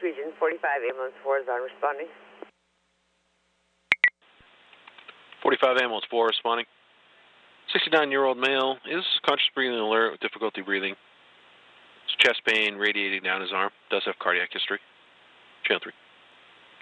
region, 45 ambulance 4 is on responding. 45 ambulance 4 responding. 69-year-old male is conscious breathing alert with difficulty breathing. Chest pain radiating down his arm. Does have cardiac history. Channel 3.